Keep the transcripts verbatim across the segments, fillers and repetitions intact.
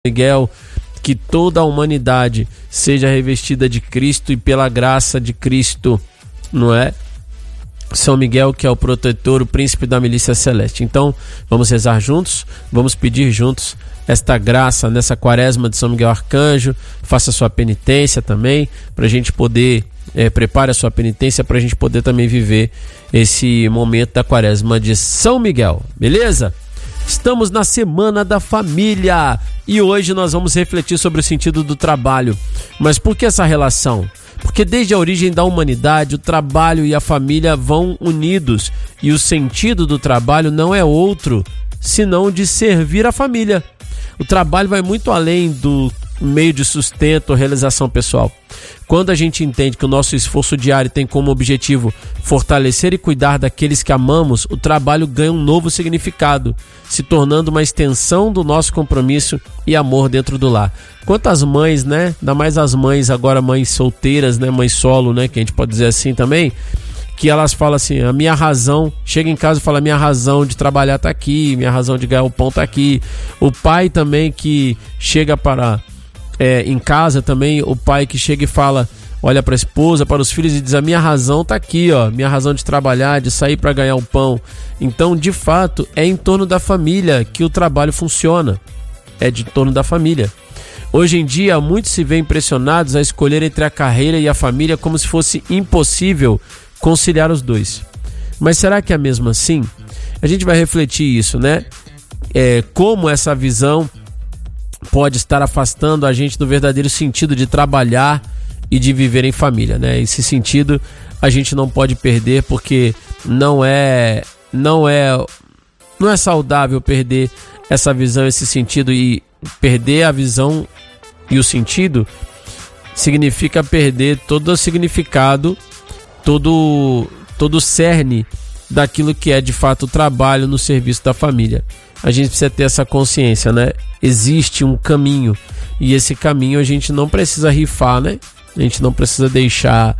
Miguel, que toda a humanidade seja revestida de Cristo e pela graça de Cristo, não é? São Miguel, que é o protetor, o príncipe da milícia celeste. Então, vamos rezar juntos, vamos pedir juntos esta graça nessa quaresma de São Miguel Arcanjo. Faça sua penitência também, para a gente poder, é, prepare a sua penitência para a gente poder também viver esse momento da quaresma de São Miguel, beleza? Estamos na Semana da Família e hoje nós vamos refletir sobre o sentido do trabalho. Mas por que essa relação? Porque desde a origem da humanidade, o trabalho e a família vão unidos e o sentido do trabalho não é outro senão de servir a família. O trabalho vai muito além do meio de sustento ou realização pessoal. Quando a gente entende que o nosso esforço diário tem como objetivo fortalecer e cuidar daqueles que amamos, o trabalho ganha um novo significado, se tornando uma extensão do nosso compromisso e amor dentro do lar. Quantas mães, né? Ainda mais as mães, agora mães solteiras, né? Mães solo, né? Que a gente pode dizer assim também, que elas falam assim, a minha razão, chega em casa e fala, a minha razão de trabalhar tá aqui, minha razão de ganhar o pão tá aqui. O pai também que chega para... É, em casa também, o pai que chega e fala, olha para a esposa, para os filhos e diz, a minha razão tá aqui, ó, minha razão de trabalhar, de sair para ganhar o pão. Então, de fato, é em torno da família que o trabalho funciona, é de torno da família. Hoje em dia, muitos se veem pressionados a escolher entre a carreira e a família como se fosse impossível conciliar os dois. Mas será que é mesmo assim? A gente vai refletir isso, né? É, como essa visão pode estar afastando a gente do verdadeiro sentido de trabalhar e de viver em família, né? Esse sentido a gente não pode perder, porque não é não é não é saudável perder essa visão, esse sentido, e perder a visão e o sentido significa perder todo o significado, todo todo o cerne daquilo que é de fato o trabalho no serviço da família. A gente precisa ter essa consciência, né? Existe um caminho e esse caminho a gente não precisa rifar, né? A gente não precisa deixar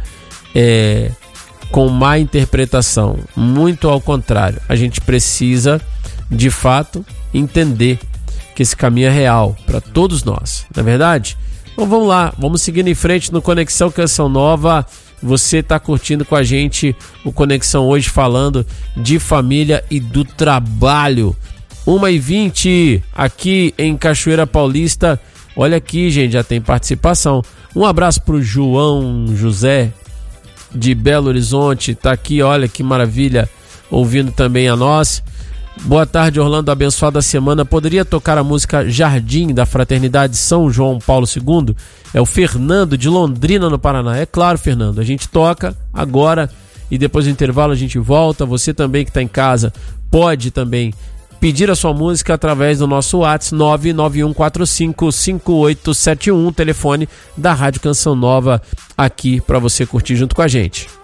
é, com má interpretação. Muito ao contrário, a gente precisa de fato entender que esse caminho é real para todos nós, não é verdade? Então vamos lá, vamos seguindo em frente no Conexão Canção Nova. Você está curtindo com a gente o Conexão hoje falando de família e do trabalho. uma e vinte aqui em Cachoeira Paulista. Olha aqui, gente, já tem participação. Um abraço pro João José de Belo Horizonte, tá aqui, olha que maravilha, ouvindo também a nós. Boa tarde, Orlando, abençoada semana. Poderia tocar a música Jardim da Fraternidade São João Paulo segundo? É o Fernando de Londrina, no Paraná. É claro, Fernando, a gente toca agora e depois do intervalo a gente volta. Você também que está em casa pode também pedir a sua música através do nosso WhatsApp nove nove um quatro cinco cinco oito sete um, telefone da Rádio Canção Nova, aqui para você curtir junto com a gente.